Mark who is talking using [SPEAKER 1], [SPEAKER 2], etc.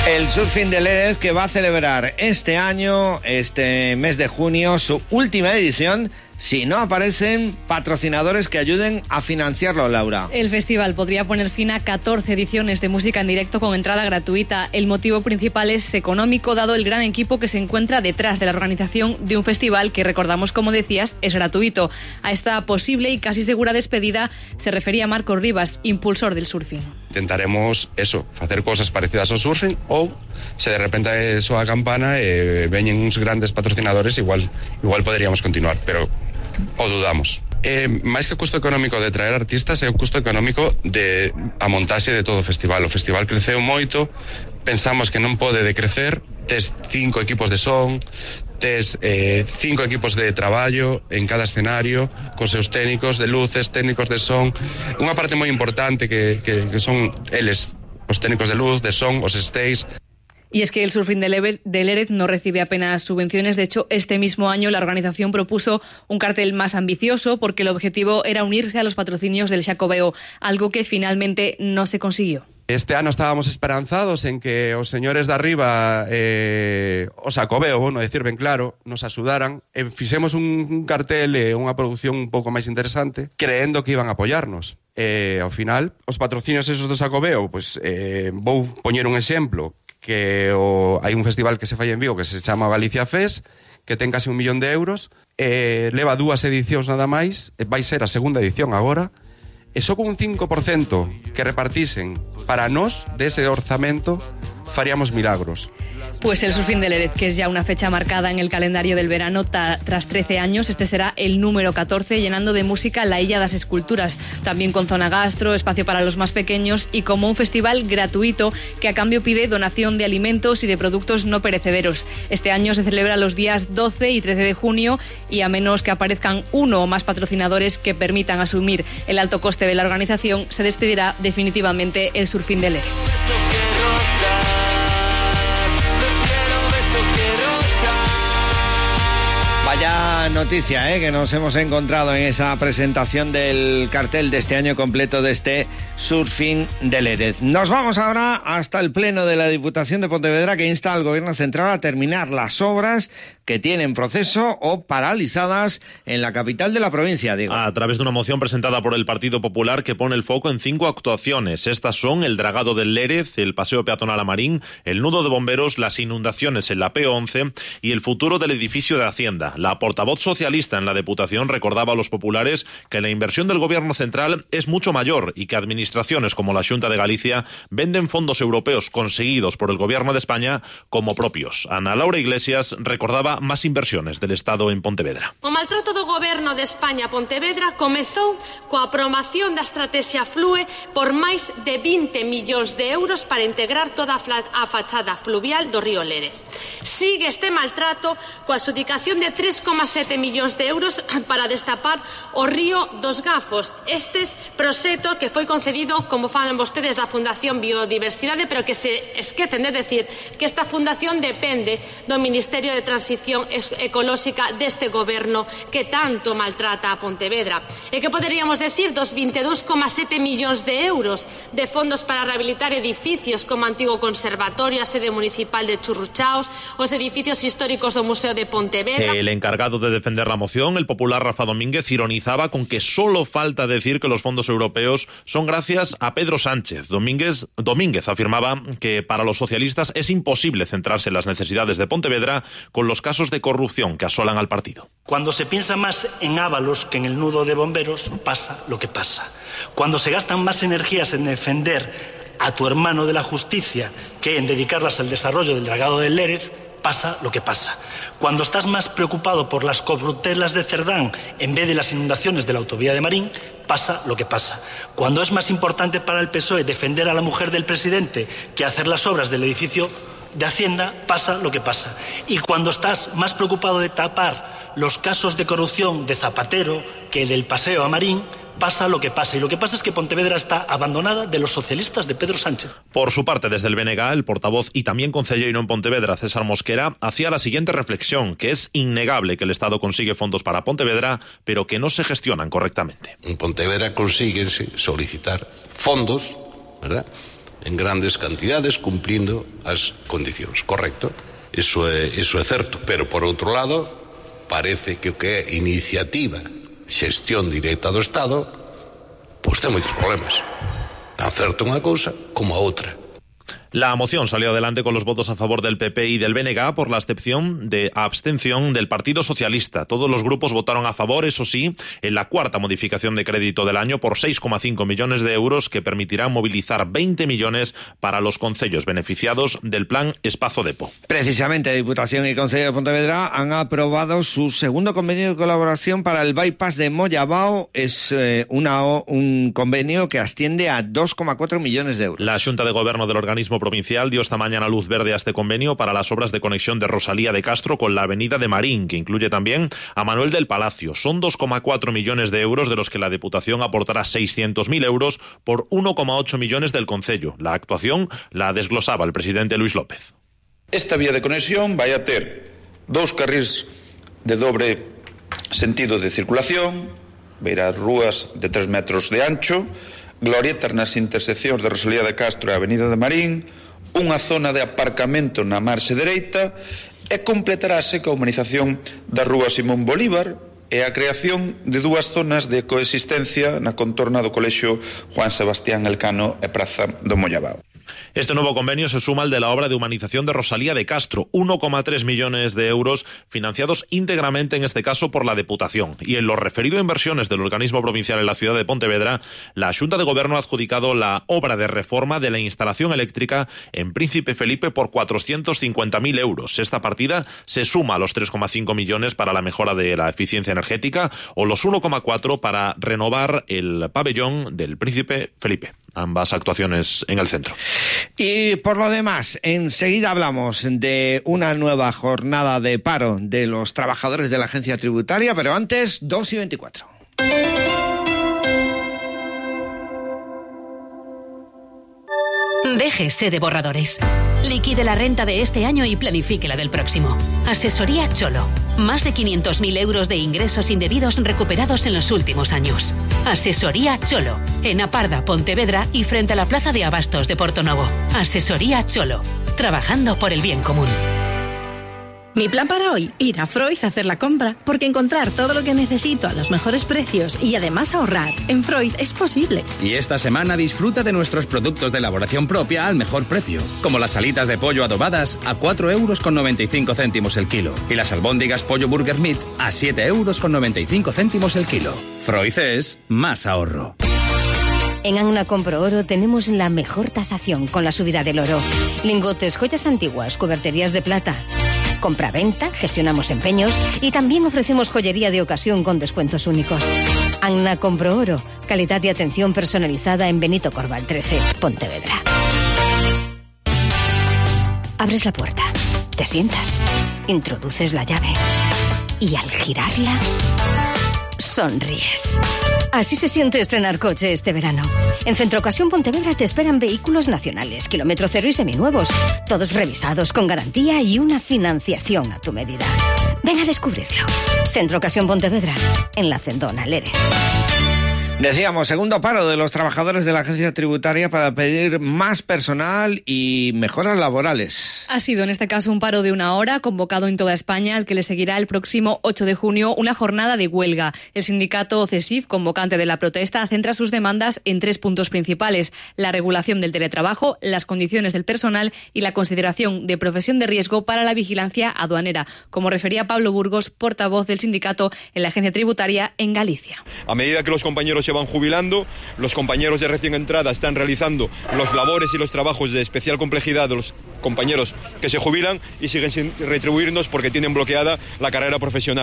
[SPEAKER 1] El Surfing de Lérez, que va a celebrar este año, este mes de junio, su última edición, si no aparecen patrocinadores que ayuden a financiarlo, Laura.
[SPEAKER 2] El festival podría poner fin a 14 ediciones de música en directo con entrada gratuita. El motivo principal es económico, dado el gran equipo que se encuentra detrás de la organización de un festival que, recordamos, como decías, es gratuito. A esta posible y casi segura despedida se refería Marcos Rivas, impulsor del surfing.
[SPEAKER 3] Intentaremos hacer cosas parecidas ao surfing, ou se de repente soa a campana e veñen uns grandes patrocinadores, igual poderíamos continuar, pero o dudamos. Máis que o custo económico de traer artistas, é o custo económico de a montaxe de todo o festival. O festival creceu moito, pensamos que non pode decrecer, tes 5 equipos de son, tes 5 equipos de traballo en cada escenario, cos seus técnicos de luces, técnicos de son. Unha parte moi importante que son eles, os técnicos de luz, de son, os stage.
[SPEAKER 2] Y es que el Surfing de Lérez no recibe apenas subvenciones. De hecho, este mismo año la organización propuso un cartel más ambicioso porque el objetivo era unirse a los patrocinios del Xacobeo, algo que finalmente no se consiguió.
[SPEAKER 3] Este ano estábamos esperanzados en que os señores de arriba, o Xacobeo, bueno, decir ben claro, nos axudaran e fixemos un cartel e unha produción un pouco máis interesante, creendo que iban a apoiarnos. Ao final, os patrocinios esos do Xacobeo, vou poñer un exemplo, que hai un festival que se fai en Vigo que se chama Galicia Fest, que ten casi 1 millón de euros, leva 2 edicións nada máis, vai ser a segunda edición agora, e só con un 5% que repartisen para nós dese orzamento faríamos milagros.
[SPEAKER 2] Pues el Surfing de Lérez, que es ya una fecha marcada en el calendario del verano tras 13 años, este será el número 14, llenando de música la Illa das Esculturas, también con zona gastro, espacio para los más pequeños y como un festival gratuito que a cambio pide donación de alimentos y de productos no perecederos. Este año se celebra los días 12 y 13 de junio y a menos que aparezcan uno o más patrocinadores que permitan asumir el alto coste de la organización, se despedirá definitivamente el Surfing de Lérez.
[SPEAKER 1] Vaya noticia, que nos hemos encontrado en esa presentación del cartel de este año completo de este Surfing de Lérez. Nos vamos ahora hasta el Pleno de la Diputación de Pontevedra, que insta al Gobierno Central a terminar las obras que tienen proceso o paralizadas en la capital de la provincia, Diego.
[SPEAKER 4] A través de una moción presentada por el Partido Popular que pone el foco en 5 actuaciones. Estas son el dragado del Lérez, el paseo peatonal a Marín, el nudo de bomberos, las inundaciones en la P11 y el futuro del edificio de Hacienda. La portavoz socialista en la Diputación recordaba a los populares que la inversión del Gobierno Central es mucho mayor y que administraciones como la Xunta de Galicia venden fondos europeos conseguidos por el Gobierno de España como propios. Ana Laura Iglesias recordaba más inversiones del Estado en Pontevedra.
[SPEAKER 5] O maltrato do Goberno de España a Pontevedra comezou coa aprobación da estrategia Flue por máis de 20 millóns de euros para integrar toda a fachada fluvial do río Lérez. Sigue este maltrato coa adxudicación de 3,7 millóns de euros para destapar o río dos Gafos. Este proxecto que foi concedido, como falan vostedes, da Fundación Biodiversidade, pero que se esquecen de decir que esta fundación depende do Ministerio de Transición Ecolóxica deste Goberno que tanto maltrata a Pontevedra. E que poderíamos decir dos 22,7 millóns de euros de fondos para rehabilitar edificios como Antigo Conservatorio, a sede municipal de Churruchaos, os edificios históricos do Museo de Pontevedra.
[SPEAKER 4] El encargado de defender la moción, el popular Rafa Domínguez, ironizaba con que solo falta decir que los fondos europeos son gracias a Pedro Sánchez. Domínguez afirmaba que para los socialistas es imposible centrarse en las necesidades de Pontevedra con los casos de corrupción que asolan al partido.
[SPEAKER 6] Cuando se piensa más en Ábalos que en el nudo de bomberos, pasa lo que pasa. Cuando se gastan más energías en defender a tu hermano de la justicia que en dedicarlas al desarrollo del dragado del Lérez, pasa lo que pasa. Cuando estás más preocupado por las corruptelas de Cerdán en vez de las inundaciones de la autovía de Marín, pasa lo que pasa. Cuando es más importante para el PSOE defender a la mujer del presidente que hacer las obras del edificio de Hacienda, pasa lo que pasa. Y cuando estás más preocupado de tapar los casos de corrupción de Zapatero que del paseo a Marín, pasa lo que pasa. Y lo que pasa es que Pontevedra está abandonada de los socialistas de Pedro Sánchez.
[SPEAKER 4] Por su parte, desde el BNG, el portavoz y también concelleiro en Pontevedra, César Mosquera, hacía la siguiente reflexión, que es innegable que el Estado consigue fondos para Pontevedra, pero que no se gestionan correctamente.
[SPEAKER 7] En Pontevedra consiguen solicitar fondos, ¿verdad?, en grandes cantidades, cumprindo as condicións, correcto? Iso é certo, pero por outro lado, parece que o que é iniciativa, xestión directa do Estado, pois ten moitos problemas. Tan certo unha cousa como a outra.
[SPEAKER 4] La moción salió adelante con los votos a favor del PP y del BNG por la abstención del Partido Socialista. Todos los grupos votaron a favor, eso sí, en la cuarta modificación de crédito del año por 6,5 millones de euros que permitirán movilizar 20 millones para los concellos beneficiados del plan Espazo Depo.
[SPEAKER 1] Precisamente, Diputación y Concello de Pontevedra han aprobado su segundo convenio de colaboración para el bypass de Mollabao. Es un convenio que asciende a 2,4 millones de euros.
[SPEAKER 4] La Junta de Gobierno del organismo provincial dio esta mañana luz verde a este convenio para las obras de conexión de Rosalía de Castro con la avenida de Marín, que incluye también a Manuel del Palacio. Son 2,4 millones de euros, de los que la Diputación aportará 600.000 euros por 1,8 millones del concello. La actuación la desglosaba el presidente Luis López.
[SPEAKER 8] Esta vía de conexión vai a ter 2 carrís de dobre sentido de circulación, verá rúas de 3 metros de ancho, glorietas nas interseccións de Rosalía de Castro e a avenida de Marín, unha zona de aparcamento na marxe dereita e completarase coa humanización da rúa Simón Bolívar e a creación de 2 zonas de coexistencia na contorna do Colexio Juan Sebastián Elcano e Praza do Mollabao.
[SPEAKER 4] Este nuevo convenio se suma al de la obra de humanización de Rosalía de Castro, 1,3 millones de euros financiados íntegramente en este caso por la Diputación. Y en lo referido a inversiones del organismo provincial en la ciudad de Pontevedra, la Junta de Gobierno ha adjudicado la obra de reforma de la instalación eléctrica en Príncipe Felipe por 450.000 euros. Esta partida se suma a los 3,5 millones para la mejora de la eficiencia energética o los 1,4 para renovar el pabellón del Príncipe Felipe. Ambas actuaciones en el centro.
[SPEAKER 1] Y por lo demás, enseguida hablamos de una nueva jornada de paro de los trabajadores de la agencia tributaria, pero antes, 2:24.
[SPEAKER 9] Déjese de borradores. Liquide la renta de este año y planifique la del próximo. Asesoría Cholo. Más de 500.000 euros de ingresos indebidos recuperados en los últimos años. Asesoría Cholo. En Aparda, Pontevedra y frente a la Plaza de Abastos de Portonovo. Asesoría Cholo. Trabajando por el bien común.
[SPEAKER 10] Mi plan para hoy, ir a Freud a hacer la compra, porque encontrar todo lo que necesito a los mejores precios y además ahorrar en Freud es posible.
[SPEAKER 11] Y esta semana disfruta de nuestros productos de elaboración propia al mejor precio, como las alitas de pollo adobadas a 4,95 euros el kilo y las albóndigas pollo burger meat a 7,95 euros el kilo. Freud es más ahorro.
[SPEAKER 12] En Anna Compro Oro tenemos la mejor tasación con la subida del oro. Lingotes, joyas antiguas, cuberterías de plata. Compra-venta, gestionamos empeños y también ofrecemos joyería de ocasión con descuentos únicos. Anna Compro Oro, calidad y atención personalizada en Benito Corval 13, Pontevedra. Abres la puerta, te sientas, introduces la llave y al girarla, sonríes. Así se siente estrenar coche este verano. En Centro Ocasión Pontevedra te esperan vehículos nacionales, kilómetro cero y seminuevos, todos revisados con garantía y una financiación a tu medida. Ven a descubrirlo. Centro Ocasión Pontevedra, en la Cendona, Lérez.
[SPEAKER 1] Decíamos, segundo paro de los trabajadores de la agencia tributaria para pedir más personal y mejoras laborales.
[SPEAKER 2] Ha sido en este caso un paro de 1 hora, convocado en toda España, al que le seguirá el próximo 8 de junio una jornada de huelga. El sindicato CESIF, convocante de la protesta, centra sus demandas en 3 puntos principales: la regulación del teletrabajo, las condiciones del personal y la consideración de profesión de riesgo para la vigilancia aduanera, como refería Pablo Burgos, portavoz del sindicato en la agencia tributaria en Galicia.
[SPEAKER 13] A medida que los compañeros se van jubilando, los compañeros de recién entrada están realizando los labores y los trabajos de especial complejidad de los compañeros que se jubilan y siguen sin retribuirnos porque tienen bloqueada la carrera profesional.